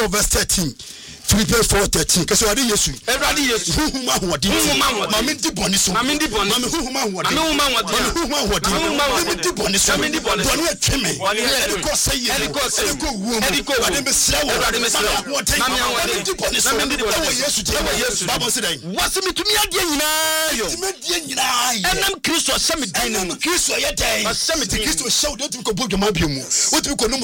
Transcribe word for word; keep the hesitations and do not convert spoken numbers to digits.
verse thirteen. Philippians four thirteen. Because what is you? Everybody yes. Who man what did? Mammy di boniso. Mammy di boniso. Mammy who man what? Mammy who man what? Who man what? Mammy di boniso. Mammy di boniso. Bonnie chime. Eriko say ye. Eriko say. Eriko wo. Eriko wo. Ade me sra wo. Ade me sra wo. Mammy di boniso. Mammy di boniso. Yesu je. Yesu. Bible say that. What's me to me adie nyina yo. Me adie nyina yo. Enam Kristo asem din. Enam Kristo ye den. Asem din. Kristo show don't ko bo dwuma bi mu. What we ko